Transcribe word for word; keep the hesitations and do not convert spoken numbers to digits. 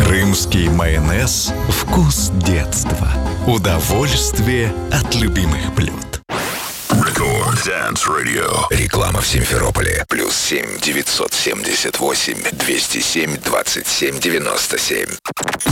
Крымский майонез – вкус детства. Удовольствие от любимых блюд. Рекорд Dance Radio. Реклама в Симферополе. Плюс семь девятьсот семьдесят восемь двести семь двадцать семь девяносто семь.